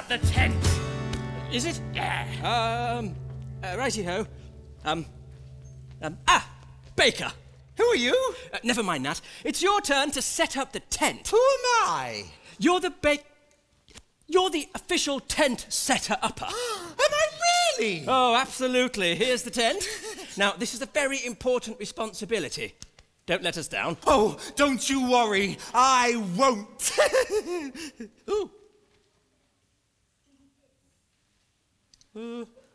the tent. Is it? Yeah. Righty-ho. Baker. Who are you? Never mind that. It's your turn to set up the tent. Who am I? You're the official tent setter-upper. Am I really? Oh, absolutely. Here's the tent. Now, this is a very important responsibility. Don't let us down. Oh, don't you worry. I won't. Ooh.